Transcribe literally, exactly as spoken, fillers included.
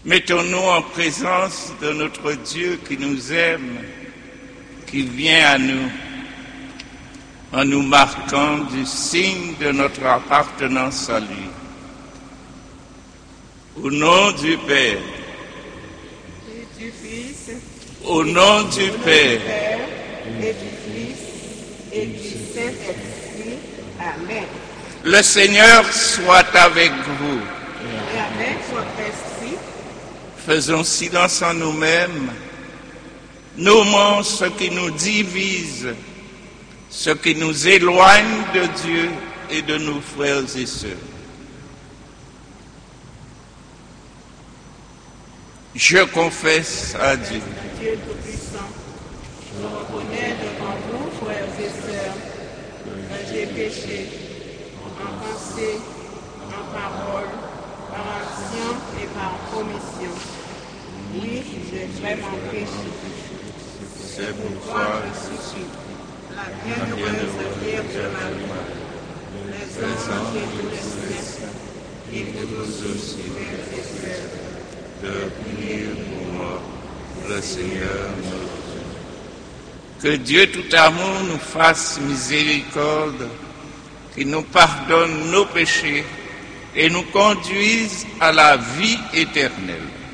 Mettons-nous en présence de notre Dieu qui nous aime, qui vient à nous, en nous marquant du signe de notre appartenance à lui. Au nom du Père, et du Fils, au nom du Père, et du Fils, et du Saint-Esprit. Amen. le Seigneur soit avec vous. Et avec votre esprit, Faisons silence en nous-mêmes, nommons ce qui nous divise, ce qui nous éloigne de Dieu et de nos frères et sœurs. Je confesse à Dieu Dieu Tout-Puissant, je reconnais devant vous, frères et sœurs, que j'ai péché en pensée, en parole, par action et par commission. Oui, j'ai vraiment péché. C'est Pourquoi je supplie la bienheureuse Vierge Marie, les anges et tous les saints, et vous tous aussi, frères et sœurs, de prier pour moi, le Seigneur notre Dieu. Que Dieu tout amour nous fasse miséricorde, qu'il nous pardonne nos péchés et nous conduise à la vie éternelle.